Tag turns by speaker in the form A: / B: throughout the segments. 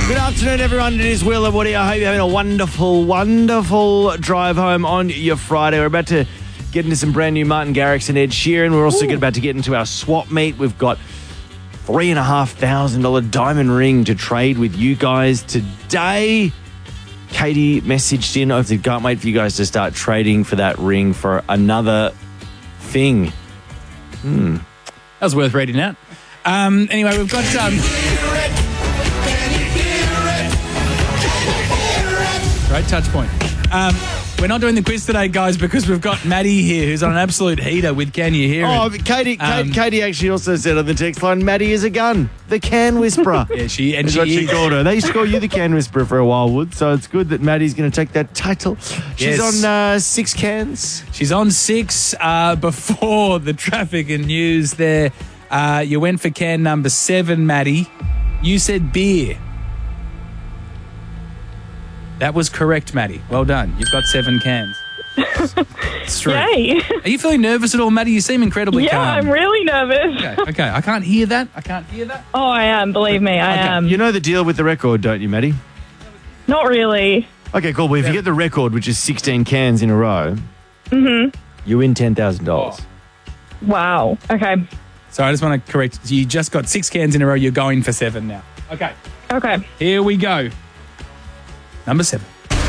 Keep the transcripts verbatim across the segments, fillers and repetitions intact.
A: Good afternoon, everyone. It is Will and Woody. I hope you're having a wonderful, wonderful drive home on your Friday. We're about to get into some brand new Martin Garrix and Ed Sheeran. We're also about to get into our swap meet. We've got three and a half thousand dollar diamond ring to trade with you guys today. Katie messaged in. I can't wait for you guys to start trading for that ring for another thing. Hmm.
B: That was worth reading out. Um, anyway, we've got... Um, great touch point. Um, we're not doing the quiz today, guys, because we've got Maddie here, who's on an absolute heater with Can You Hear It?
A: Oh, Katie,
B: Um,
A: Katie, Katie actually also said on the text line, Maddie is a gun, the can whisperer.
B: Yeah, she and
A: That's
B: she,
A: what she
B: is.
A: called her. They used to call you the can whisperer for a while, Wood, so it's good that Maddie's going to take that title. She's
B: Yes.
A: on uh, six cans.
B: She's on six. Uh, before the traffic and news there, uh, you went for can number seven, Maddie. You said beer. That was correct, Maddie. Well done. You've got seven cans. It's true.
C: Yay.
B: Are you feeling nervous at all, Maddie? You seem incredibly
C: Yeah,
B: calm.
C: I'm really nervous.
B: Okay, okay. I can't hear that. I can't hear that.
C: Oh, I am. Believe me, I
B: Okay.
C: am.
A: You know the deal with the record, don't you, Maddie?
C: Not really.
A: Okay, cool. Well, if you get the record, which is sixteen cans in a row,
C: Mm-hmm.
A: you win ten thousand dollars.
C: Wow. Okay.
B: So I just want to correct. You just got six cans in a row. You're going for seven now. Okay.
C: Okay.
B: Here we go. Number seven.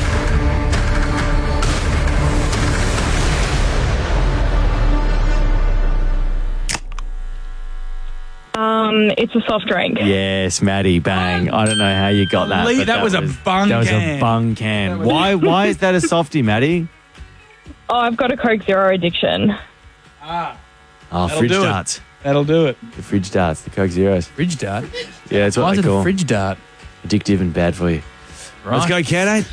C: Um, it's a soft drink.
A: Yes, Maddie, bang. I don't know how you got that.
B: Lee,
A: but
B: that was a bung
A: That was
B: can.
A: a bung can.
B: That was-
A: Why Why is that a softie, Maddie?
C: Oh, I've got a Coke Zero addiction.
B: Ah,
A: Oh,
B: That'll
A: fridge
B: do it.
A: darts.
B: that'll do it.
A: The fridge darts, the Coke Zeros.
B: Fridge dart.
A: Yeah, that's what
B: Why is
A: they
B: it
A: call
B: a fridge dart?
A: addictive and bad for you.
B: Right.
A: Let's go, Kate.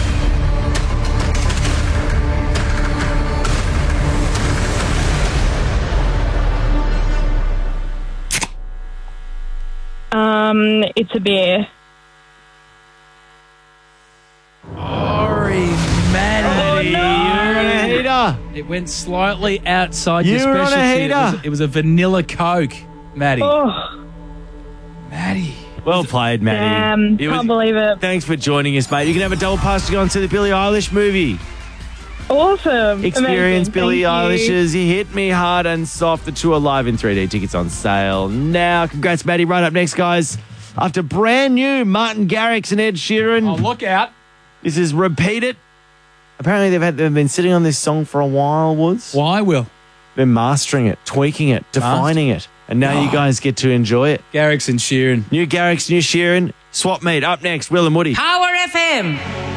C: Um, it's a beer.
B: Sorry, Maddie.
C: Oh, no.
A: You're on a heater.
B: It went slightly outside
A: You
B: your
A: were on a
B: specialty. It
A: heater.
B: was, it was a vanilla Coke, Maddie.
C: Oh,
B: Maddie.
A: Well played, Maddie.
C: damn.
A: It was-
C: Can't believe it.
A: Thanks for joining us, mate. You can have a double pass to go and see the Billie Eilish movie.
C: Awesome.
A: Experience
C: Amazing.
A: Billie
C: Thank you.
A: Eilish's You Hit Me Hard and Soft, the tour live in three D. Tickets on sale now. Congrats, Maddie. Right up next, guys. After brand new Martin Garrix and Ed Sheeran,
B: Oh, look out.
A: this is Repeat It. Apparently, they've had they've been sitting on this song for a while, Woods.
B: Why, Will?
A: Been mastering it, tweaking it, defining it. And now you
B: Oh.
A: guys get to enjoy it.
B: Garrix and Sheeran.
A: New Garrix, new Sheeran. Swap meet up next. Will and Woody.
D: Power F M.